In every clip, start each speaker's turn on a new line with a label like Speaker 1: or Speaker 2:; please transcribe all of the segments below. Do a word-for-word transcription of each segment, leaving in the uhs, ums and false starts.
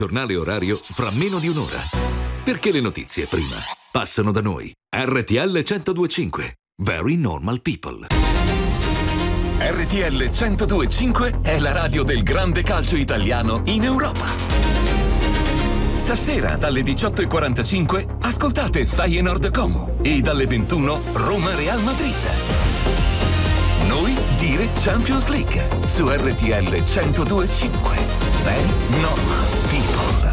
Speaker 1: Giornale orario fra meno di un'ora. Perché le notizie prima passano da noi. R T L centodue e cinque. Very normal people.
Speaker 2: R T L centodue e cinque è la radio del grande calcio italiano in Europa. Stasera dalle diciotto e quarantacinque ascoltate Feyenoord Como e dalle ventuno Roma Real Madrid. Noi dire Champions League su R T L centodue e cinque. Very normal people.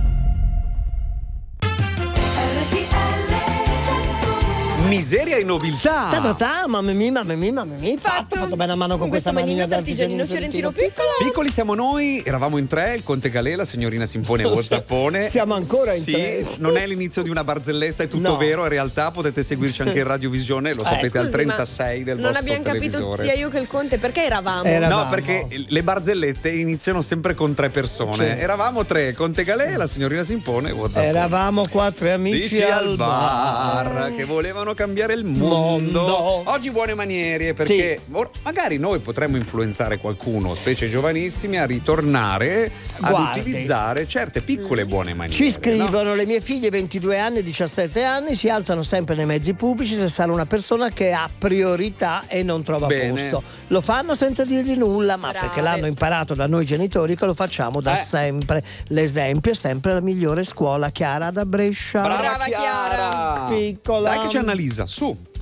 Speaker 3: Miseria e nobiltà.
Speaker 4: Ta-ta-ta, mamma mia, mamma mia, mamma mia. Fatto, fatto bene a mano con,
Speaker 5: con
Speaker 4: questa manina
Speaker 5: d'artigianino fiorentino piccolo.
Speaker 3: Piccoli siamo noi, eravamo in tre, il Conte Galè, la signorina Simpone e Whatsappone.
Speaker 4: Siamo ancora in
Speaker 3: sì,
Speaker 4: tre.
Speaker 3: Non è l'inizio di una barzelletta, è tutto
Speaker 4: no.
Speaker 3: vero, in realtà potete seguirci anche in radiovisione, lo
Speaker 5: eh,
Speaker 3: sapete,
Speaker 5: scusi,
Speaker 3: al trentasei del
Speaker 5: non
Speaker 3: vostro
Speaker 5: abbiamo capito
Speaker 3: televisore.
Speaker 5: sia io che il Conte, perché eravamo?
Speaker 4: eravamo?
Speaker 3: No, perché le barzellette iniziano sempre con tre persone.
Speaker 4: Sì.
Speaker 3: Eravamo tre, Conte Galè, la signorina Simpone e Whatsappone.
Speaker 4: Eravamo quattro amici
Speaker 3: Dici al
Speaker 4: bar,
Speaker 3: bar che volevano cambiare il mondo.
Speaker 4: Mondo.
Speaker 3: Oggi buone maniere, perché sì. magari noi potremmo influenzare qualcuno, specie giovanissimi, a ritornare
Speaker 4: Guardi.
Speaker 3: ad utilizzare certe piccole buone maniere.
Speaker 4: Ci scrivono,
Speaker 3: no?
Speaker 4: le mie figlie ventidue anni e diciassette anni si alzano sempre nei mezzi pubblici se sarà una persona che ha priorità e non trova
Speaker 3: Bene.
Speaker 4: posto. Lo fanno senza dirgli nulla, ma
Speaker 5: Brave.
Speaker 4: perché l'hanno imparato da noi genitori, che lo facciamo da
Speaker 3: Eh.
Speaker 4: sempre. L'esempio è sempre la migliore scuola. Chiara da Brescia.
Speaker 3: Brava,
Speaker 5: Brava
Speaker 3: Chiara.
Speaker 5: Chiara.
Speaker 4: Piccola.
Speaker 3: Dai che ci analizza, su.